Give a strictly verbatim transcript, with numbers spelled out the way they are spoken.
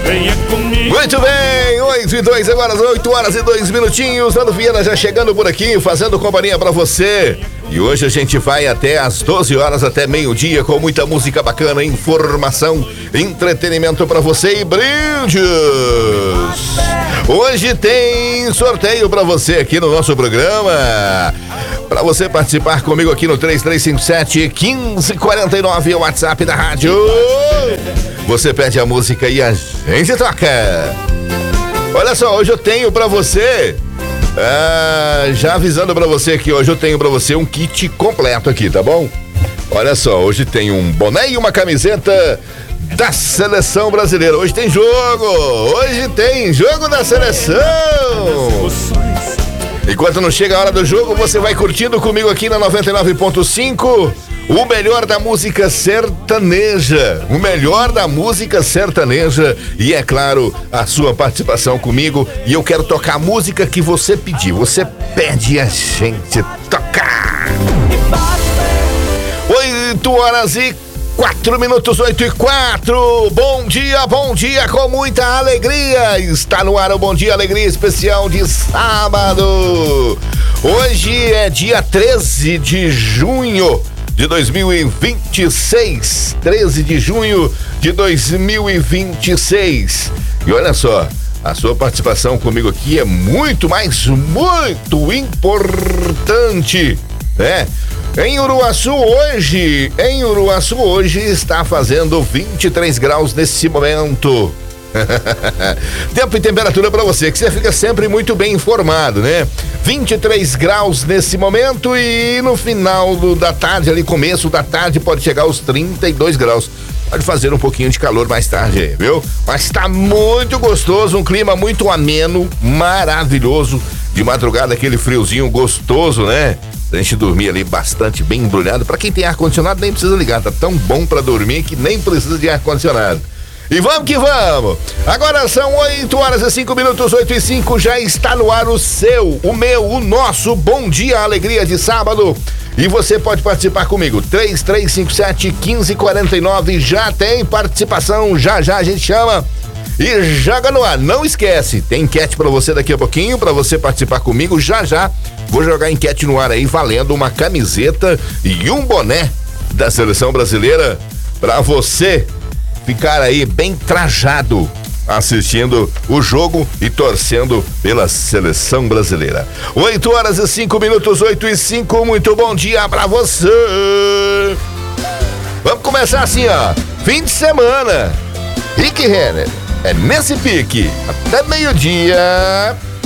venha comigo. Muito bem, oito e dois, agora oito horas e dois minutinhos. Nando Viana já chegando por aqui, fazendo companhia pra você. E hoje a gente vai até às doze horas, até meio-dia, com muita música bacana, informação, entretenimento pra você e brindes. Hoje tem sorteio pra você aqui no nosso programa. Pra você participar comigo aqui no três três cinco sete, um cinco quatro nove, o WhatsApp da rádio. Você pede a música e a gente toca. Olha só, hoje eu tenho pra você, ah, já avisando pra você que hoje eu tenho pra você um kit completo aqui, tá bom? Olha só, hoje tem um boné e uma camiseta da Seleção Brasileira. Hoje tem jogo, hoje tem jogo da seleção. Enquanto não chega a hora do jogo, você vai curtindo comigo aqui na noventa e nove ponto cinco. O melhor da música sertaneja, o melhor da música sertaneja e, é claro, a sua participação comigo. E eu quero tocar a música que você pediu. Você pede a gente tocar. Oito horas e quatro minutos, oito e quatro. Bom dia, bom dia com muita alegria. Está no ar o Bom Dia Alegria especial de sábado. Hoje é dia treze de junho de dois mil e vinte e seis, treze de junho de dois mil e vinte e seis. E olha só, a sua participação comigo aqui é muito, mas muito importante, né? Em Uruaçu hoje, em Uruaçu hoje está fazendo vinte e três graus nesse momento. Tempo e temperatura para você, que você fica sempre muito bem informado, né? vinte e três graus nesse momento e no final do, da tarde, ali começo da tarde, pode chegar aos trinta e dois graus. Pode fazer um pouquinho de calor mais tarde aí, viu? Mas tá muito gostoso, um clima muito ameno, maravilhoso. De madrugada aquele friozinho gostoso, né? A gente dormir ali bastante bem embrulhado. Pra quem tem ar-condicionado nem precisa ligar, tá tão bom pra dormir que nem precisa de ar-condicionado. E vamos que vamos! Agora são oito horas e cinco minutos, oito e cinco, já está no ar o seu, o meu, o nosso Bom Dia Alegria de sábado. E você pode participar comigo, três três cinco sete, um cinco quatro nove, já tem participação, já já a gente chama e joga no ar. Não esquece, tem enquete pra você daqui a pouquinho, pra você participar comigo, já já vou jogar enquete no ar aí, valendo uma camiseta e um boné da Seleção Brasileira pra você ficar aí bem trajado assistindo o jogo e torcendo pela Seleção Brasileira. oito horas e cinco minutos, oito e cinco, muito bom dia pra você. Vamos começar assim, ó, fim de semana. Rick Renner, é nesse pique, até meio-dia.